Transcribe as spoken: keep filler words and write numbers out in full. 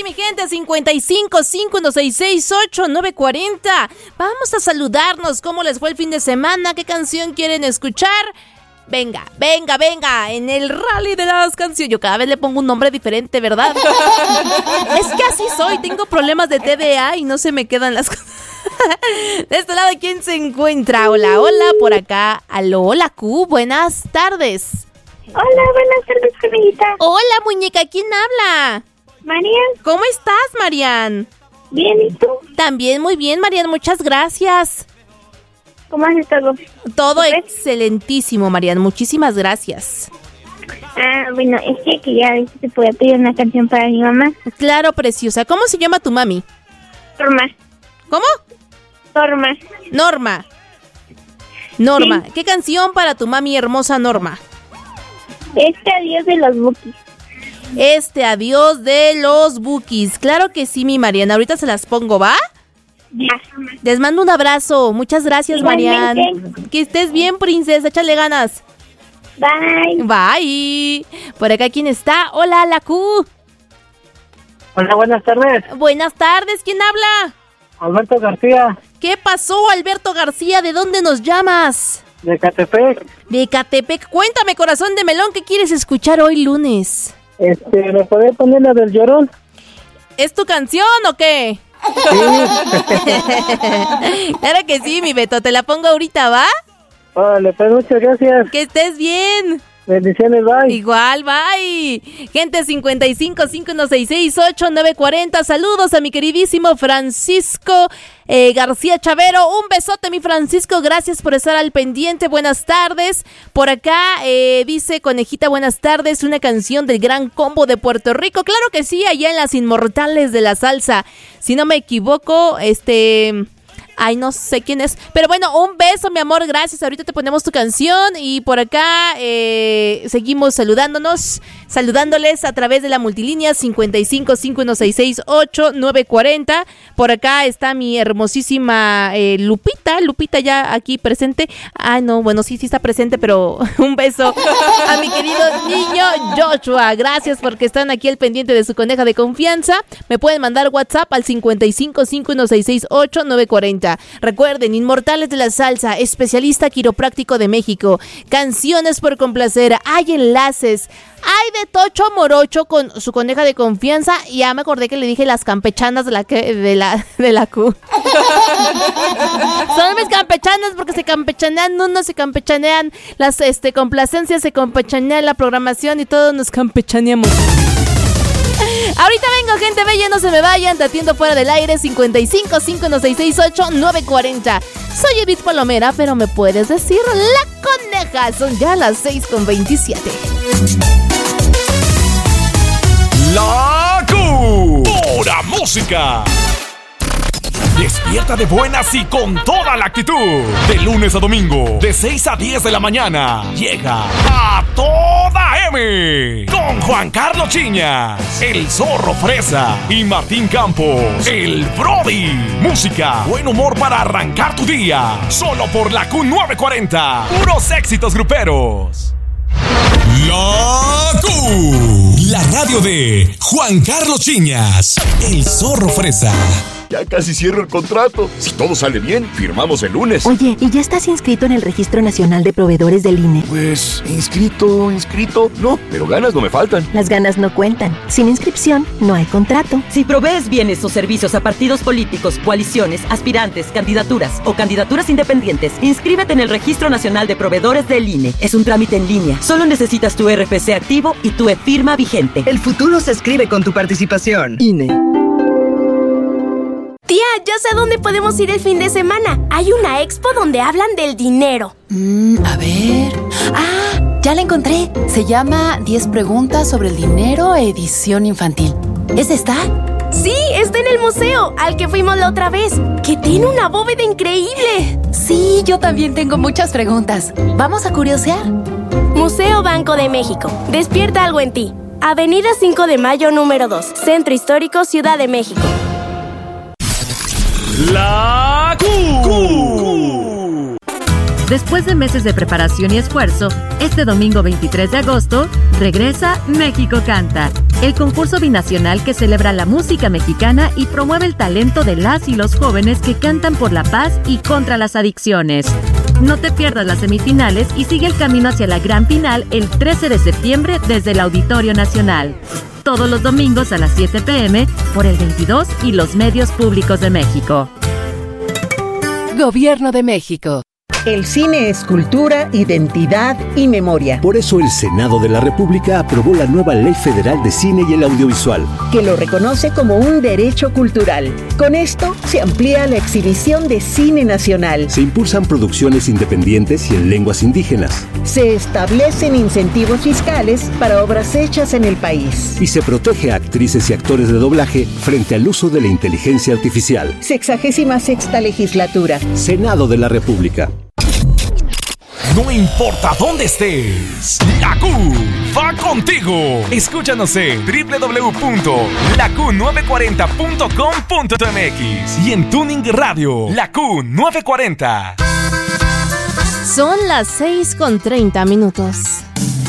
mi gente, cincuenta y cinco, cinco uno seis seis, ocho nueve cuatro cero. Vamos a saludarnos. ¿Cómo les fue el fin de semana? ¿Qué canción quieren escuchar? Venga, venga, venga, en el rally de las canciones. Yo cada vez le pongo un nombre diferente, ¿verdad? Es que así soy, tengo problemas de T D A y no se me quedan las cosas. De este lado, ¿quién se encuentra? Hola, hola, por acá. Aló, hola, Q, buenas tardes. Hola, buenas tardes, amiguita. Hola, muñeca, ¿quién habla? Marian. ¿Cómo estás, Marian? Bien, ¿y tú? También muy bien, Marian, muchas gracias. ¿Cómo has estado? Todo excelentísimo, Marian, muchísimas gracias. Ah, bueno, es que quería ver si te podía pedir una canción para mi mamá. Claro, preciosa. ¿Cómo se llama tu mami? Norma. ¿Cómo? Norma. Norma. Norma. Sí. ¿Qué canción para tu mami hermosa Norma? Este adiós de los Bukis. Este adiós de los Bukis. Claro que sí, mi Mariana. Ahorita se las pongo, ¿va? Ya. Les mando un abrazo. Muchas gracias, Marian. Que estés bien, princesa. Échale ganas. Bye. Bye. Por acá, ¿quién está? Hola, la Q. Hola, buenas tardes. Buenas tardes. ¿Quién habla? Alberto García. ¿Qué pasó, Alberto García? ¿De dónde nos llamas? De Catepec. De Ecatepec. Cuéntame, corazón de melón, ¿qué quieres escuchar hoy lunes? Este, ¿me podés poner la del Llorón? ¿Es tu canción o qué? Sí. Claro que sí, mi Beto. Te la pongo ahorita, ¿va? Órale, pues muchas gracias. Que estés bien. Bendiciones, bye. Igual, bye. Gente, cincuenta y cinco, cinco uno seis seis, ocho nueve cuatro cero. Saludos a mi queridísimo Francisco eh, García Chavero. Un besote, mi Francisco. Gracias por estar al pendiente. Buenas tardes. Por acá eh, dice Conejita, buenas tardes. Una canción del Gran Combo de Puerto Rico. Claro que sí, allá en las Inmortales de la Salsa. Si no me equivoco, este... Ay, no sé quién es. Pero bueno, un beso, mi amor, gracias. Ahorita te ponemos tu canción. Y por acá eh, seguimos saludándonos, saludándoles a través de la multilínea cincuenta y cinco, cinco uno seis seis, ocho nueve cuatro cero. Por acá está mi hermosísima eh, Lupita. Lupita ya aquí presente. Ay, no, bueno, sí, sí está presente, pero un beso a mi querido niño Joshua. Gracias porque están aquí al pendiente de su coneja de confianza. Me pueden mandar WhatsApp al cincuenta y cinco, cinco uno seis seis, ocho nueve cuatro cero. Recuerden, Inmortales de la Salsa, especialista quiropráctico de México, canciones por complacer, hay enlaces, hay de Tocho Morocho con su coneja de confianza. Y ya me acordé que le dije las campechanas de la que, de la de la Q. Son mis campechanas porque se campechanean uno, se campechanean las este complacencias, se campechanea la programación y todos nos campechaneamos. Ahorita vengo, gente bella, no se me vayan, te atiendo fuera del aire. Cincuenta y cinco, cinco uno seis seis, ocho nueve cuatro cero. Soy Edith Palomera, pero me puedes decir la coneja. Son ya las seis con veintisiete. La Q, pura música. Despierta de buenas y con toda la actitud. De lunes a domingo, de seis a diez de la mañana, llega A Toda M con Juan Carlos Chiñas, el Zorro Fresa y Martín Campos, el Brody. Música, buen humor para arrancar tu día. Solo por la Q novecientos cuarenta. Puros éxitos gruperos. La Q, la radio de Juan Carlos Chiñas, el Zorro Fresa. Ya casi cierro el contrato. Si todo sale bien, firmamos el lunes. Oye, ¿y ya estás inscrito en el Registro Nacional de Proveedores del I N E? Pues, inscrito, inscrito. No, pero ganas no me faltan. Las ganas no cuentan. Sin inscripción, no hay contrato. Si provees bienes o servicios a partidos políticos, coaliciones, aspirantes, candidaturas o candidaturas independientes, inscríbete en el Registro Nacional de Proveedores del I N E. Es un trámite en línea. Solo necesitas tu R F C activo y tu e-firma vigente. El futuro se escribe con tu participación. I N E. Tía, ya sé a dónde podemos ir el fin de semana. Hay una expo donde hablan del dinero. Mm, a ver... ¡Ah! Ya la encontré. Se llama diez preguntas sobre el dinero, edición infantil. ¿Es esta? Sí, está en el museo, al que fuimos la otra vez. Que tiene una bóveda increíble. Sí, yo también tengo muchas preguntas. ¿Vamos a curiosear? Museo Banco de México. Despierta algo en ti. Avenida cinco de mayo, número dos. Centro Histórico, Ciudad de México. La Q. Q. Después de meses de preparación y esfuerzo, este domingo veintitrés de agosto regresa México Canta. el concurso binacional que celebra la música mexicana y promueve el talento de las y los jóvenes que cantan por la paz y contra las adicciones. No te pierdas las semifinales y sigue el camino hacia la gran final el trece de septiembre desde el Auditorio Nacional. Todos los domingos a las siete pe eme por el veintidós y los medios públicos de México. Gobierno de México. El cine es cultura, identidad y memoria. Por eso el Senado de la República aprobó la nueva Ley Federal de Cine y el Audiovisual, que lo reconoce como un derecho cultural. Con esto se amplía la exhibición de cine nacional. Se impulsan producciones independientes y en lenguas indígenas. Se establecen incentivos fiscales para obras hechas en el país. Y se protege a actrices y actores de doblaje frente al uso de la inteligencia artificial. Sexagésima sexta legislatura. Senado de la República. No importa dónde estés, la Q va contigo. Escúchanos en doble u doble u doble u punto la q nueve cuarenta punto com punto m x y en Tuning Radio, la Q nueve cuarenta. Son las seis con treinta minutos.